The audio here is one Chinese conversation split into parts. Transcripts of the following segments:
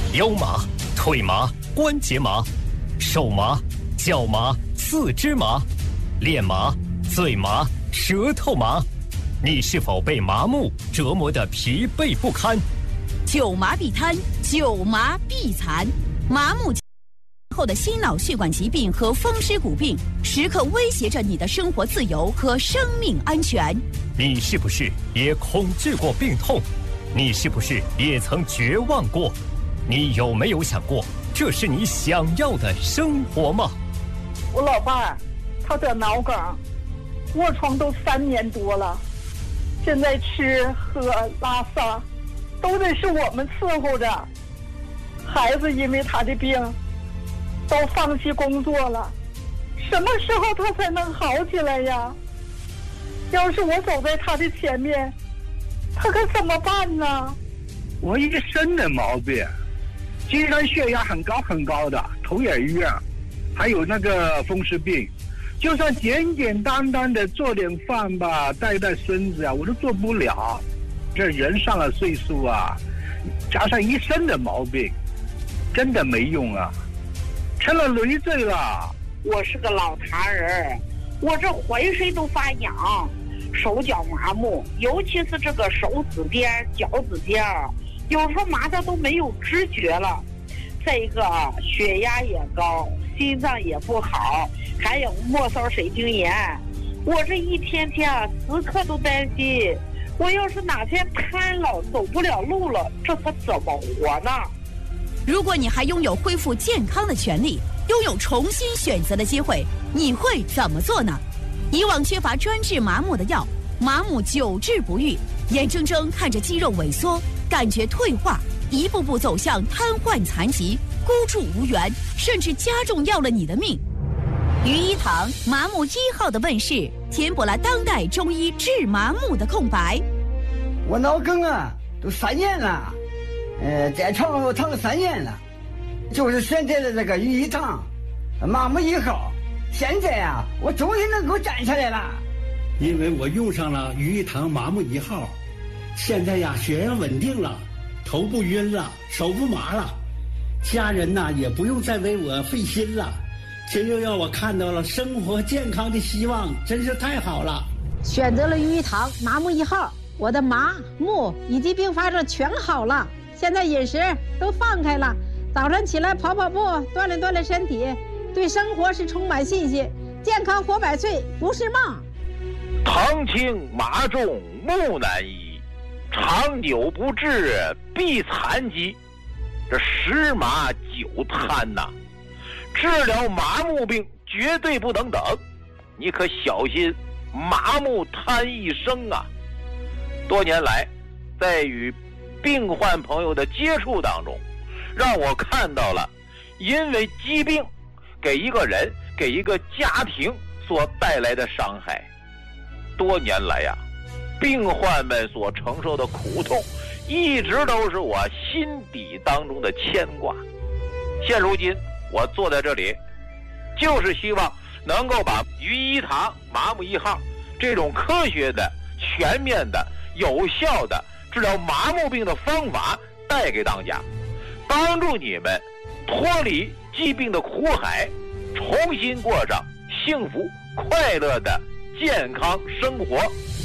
腰麻、腿麻、关节麻，手麻、脚麻、四肢麻，脸麻、嘴麻、舌头麻。你是否被麻木折磨得疲惫不堪？ 久麻必瘫，久麻必残。麻木后的心脑血管疾病和风湿骨病，时刻威胁着你的生活自由和生命安全。 你是不是也恐惧过病痛？你是不是也曾绝望过？你有没有想过，这是你想要的生活吗？ 我老伴儿，他得脑梗，卧床都3年多了，现在吃喝拉撒都得是我们伺候着。孩子因为他的病都放弃工作了，什么时候他才能好起来呀？要是我走在他的前面，他可怎么办呢？ 我一身的毛病，经常血压很高很高的，头也晕，还有那个风湿病。就算简简单单的做点饭吧，带带孙子啊，我都做不了。这人上了岁数啊，加上一身的毛病，真的没用啊，成了累赘了。 我是个老痰人，我这浑身都发痒，手脚麻木，尤其是这个手指尖、脚趾尖，有时候麻的都没有知觉了。再一个血压也高，心脏也不好，还有末梢神经炎。我这一天天啊，时刻都担心，我要是哪天瘫了，走不了路了，这可怎么活呢？ 如果你还拥有恢复健康的权利，拥有重新选择的机会，你会怎么做呢？以往缺乏专治麻木的药，麻木久治不愈，眼睁睁看着肌肉萎缩，感觉退化，一步步走向瘫痪残疾，孤注无援，甚至加重要了你的命。于一堂麻木1号的问世，填补了当代中医治麻木的空白。 我脑梗啊，都3年了，在床上躺了3年了，就是选择了这个于一堂麻木1号。现在啊，我终于能够站起来了。 因为我用上了于一堂麻木1号，现在呀，血压稳定了，头不晕了，手不麻了，家人呐也不用再为我费心了，这又让我看到了生活健康的希望，真是太好了。 选择了于一堂麻木1号，我的麻木以及并发症全好了。现在饮食都放开了，早上起来跑跑步，锻炼锻炼身体，对生活是充满信心，健康活100岁不是梦。 疼轻麻重木难医，长久不治必残疾。这10麻9瘫呐，治疗麻木病绝对不能等，你可小心麻木瘫一生啊！多年来，在与病患朋友的接触当中，让我看到了因为疾病给一个人、给一个家庭所带来的伤害。多年来呀，病患们所承受的苦痛，一直都是我心底当中的牵挂。现如今，我坐在这里，就是希望能够把于一堂麻木1号这种科学的、全面的、有效的治疗麻木病的方法带给大家，帮助你们脱离疾病的苦海，重新过上幸福快乐的健康生活。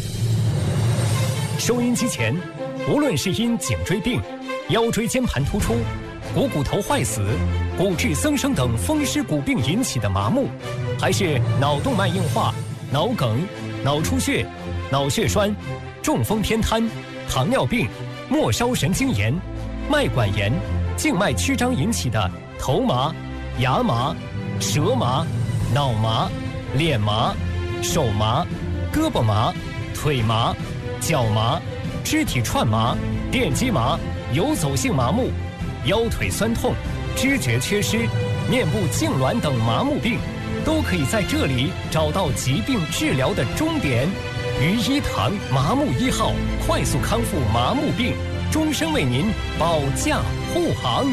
收音机前，无论是因颈椎病、腰椎间盘突出、股头坏死、骨质增生等风湿骨病引起的麻木，还是脑动脉硬化、脑梗、脑出血、脑血栓、中风偏瘫、糖尿病、末梢神经炎、脉管炎、静脉曲张引起的头麻、牙麻、舌麻、脑麻、脸麻、手麻、胳膊麻、腿麻、脚麻、肢体串麻、电击麻、游走性麻木、腰腿酸痛、知觉缺失、面部痉挛等麻木病，都可以在这里找到疾病治疗的终点。于一堂麻木1号，快速康复麻木病，终生为您保驾护航。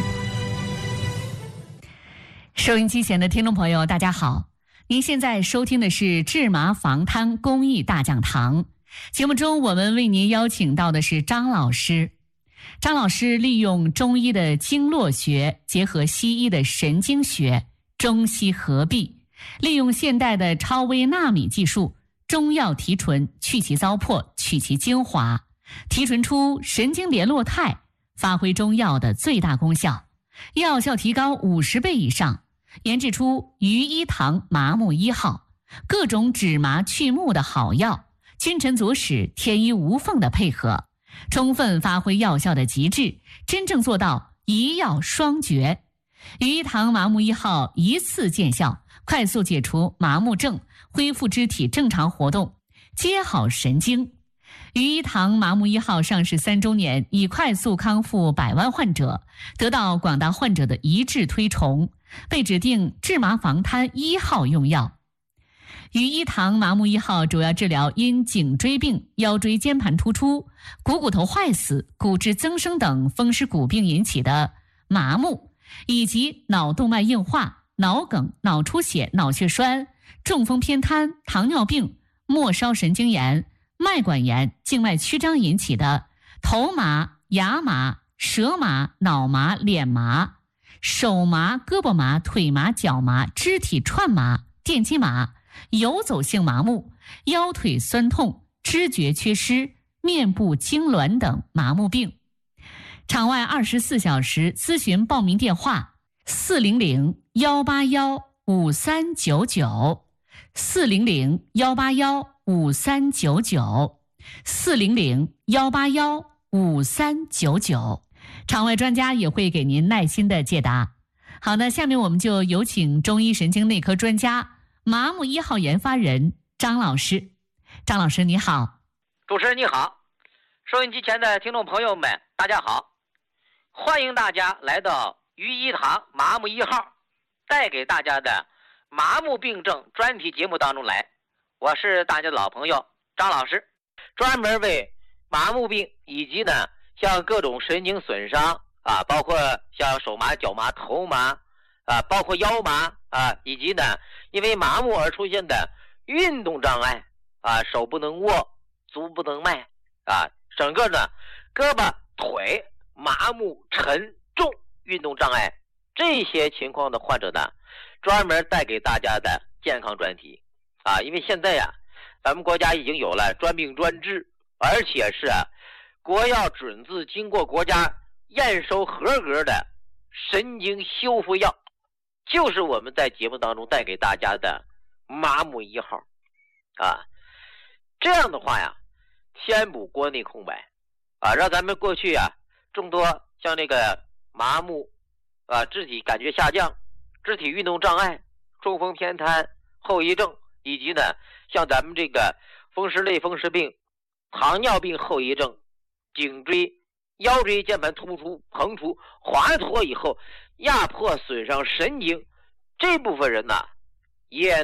收音机前的听众朋友，大家好，您现在收听的是治麻防瘫公益大讲堂。节目中我们为您邀请到的是张老师。 张老师利用中医的经络学，结合西医的神经学，中西合璧，利用现代的超微纳米技术，中药提纯，去其糟粕，取其精华，提纯出神经联络肽，发挥中药的最大功效，药效提高50倍以上，研制出于一堂麻木1号，各种止麻去目的好药，君臣佐使，天衣无缝的配合，充分发挥药效的极致，真正做到一药双绝。于一堂麻木1号一次见效，快速解除麻木症，恢复肢体正常活动，接好神经。于一堂麻木1号上市3周年，已快速康复100万患者，得到广大患者的一致推崇，被指定治麻防瘫1号用药。于一堂麻木1号主要治疗因颈椎病、腰椎间盘突出、股骨头坏死、骨质增生等风湿骨病引起的麻木，以及脑动脉硬化、脑梗、脑出血、脑血栓、中风偏瘫、糖尿病、末梢神经炎、脉管炎、静脉曲张引起的头麻、牙麻、舌麻、脑麻、脸麻、手麻、胳膊麻、腿麻、脚麻、肢体串麻、电击麻、游走性麻木、腰腿酸痛、知觉缺失、面部痉挛等麻木病。场外24小时咨询报名电话400-181-5399 400-181-5399 400-181-5399，场外专家也会给您耐心的解答。好的，下面我们就有请中医神经内科专家、麻木1号研发人张老师。张老师你好。 主持人你好，收音机前的听众朋友们大家好，欢迎大家来到于一堂麻木1号带给大家的麻木病症专题节目当中来。我是大家的老朋友张老师，专门为麻木病以及呢像各种神经损伤啊，包括像手麻、脚麻、头麻啊，包括腰麻啊，以及呢因为麻木而出现的运动障碍啊，手不能握，足不能迈啊，整个呢胳膊腿麻木沉重运动障碍这些情况的患者呢，专门带给大家的健康专题啊。因为现在呀，咱们国家已经有了专病专治，而且是国药准字经过国家验收合格的神经修复药，就是我们在节目当中带给大家的麻木1号啊。这样的话呀，填补国内空白啊，让咱们过去啊众多像这个麻木啊、肢体感觉下降、肢体运动障碍、中风偏瘫后遗症，以及呢像咱们这个风湿类风湿病、糖尿病后遗症、颈椎、腰椎间盘突出、膨出、滑脱以后压迫损伤神经，这部分人呢也